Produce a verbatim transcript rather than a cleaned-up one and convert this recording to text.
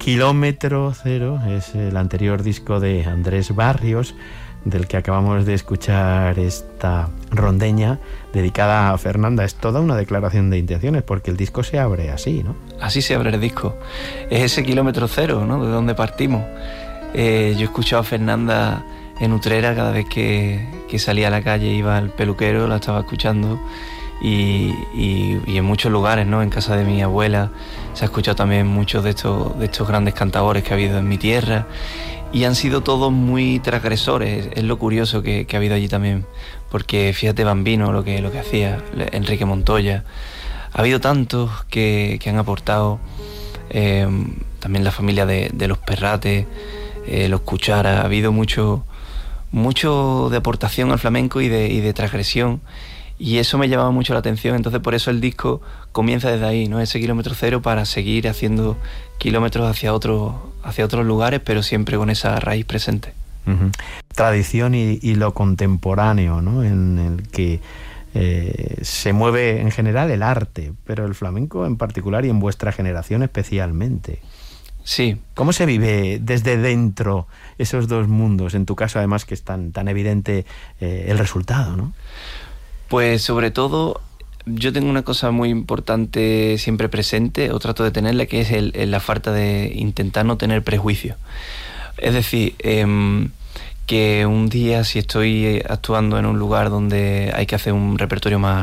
Kilómetro Cero es el anterior disco de Andrés Barrios, del que acabamos de escuchar esta rondeña dedicada a Fernanda. Es toda una declaración de intenciones, porque el disco se abre así, ¿no? Así se abre el disco. Es ese kilómetro cero, ¿no?, de donde partimos. Eh, yo he escuchado a Fernanda en Utrera cada vez que, que salía a la calle, iba al peluquero, la estaba escuchando. Y, y, y en muchos lugares, ¿no? En casa de mi abuela se ha escuchado también muchos de estos, de estos grandes cantadores que ha habido en mi tierra, y han sido todos muy transgresores. Es lo curioso que, que ha habido allí también, porque fíjate Bambino lo que, lo que hacía, Enrique Montoya, ha habido tantos que, que han aportado, eh, también la familia de, de los Perrates, eh, los Cucharas. Ha habido mucho, mucho de aportación al flamenco y de, y de transgresión. Y eso me llamaba mucho la atención. Entonces por eso el disco comienza desde ahí, ¿no? Ese kilómetro cero, para seguir haciendo kilómetros hacia otros, hacia otros lugares, pero siempre con esa raíz presente. Uh-huh. Tradición y, y lo contemporáneo, ¿no? En el que eh, se mueve en general el arte, pero el flamenco en particular, y en vuestra generación especialmente. Sí. ¿Cómo se vive desde dentro esos dos mundos? En tu caso, además, que es tan, tan evidente eh, el resultado, ¿no? Pues sobre todo, yo tengo una cosa muy importante siempre presente, o trato de tenerla, que es el, el, la falta de intentar no tener prejuicios. Es decir, eh, que un día, si estoy actuando en un lugar donde hay que hacer un repertorio más